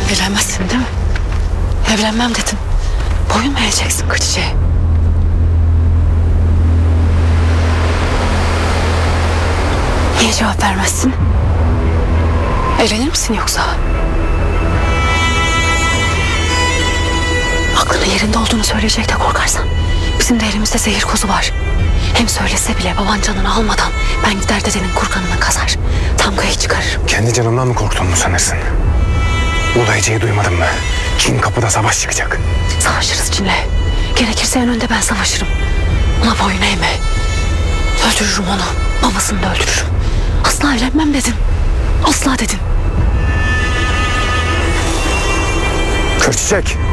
Evlenmezsin değil mi? Evlenmem dedim. Boyun mu eğeceksin Kırçiçek'e? Niye cevap vermezsin? Evlenir misin yoksa? Aklının yerinde olduğunu söyleyecek de korkarsan. Bizim de elimizde zehir kozu var. Hem söylese bile baban canını almadan ben gider dedenin kurganını kazar. Tamgayı çıkarırım. Kendi canımdan mı korktun mu sanırsın? Ulayıcıyı duymadın mı? Çin kapıda savaş çıkacak. Savaşırız Çin'le. Gerekirse en önde ben savaşırım. Ona boyun eğme. Öldürürüm onu. Babasını da öldürürüm. Asla evlenmem dedin. Asla dedin. Kırçiçek.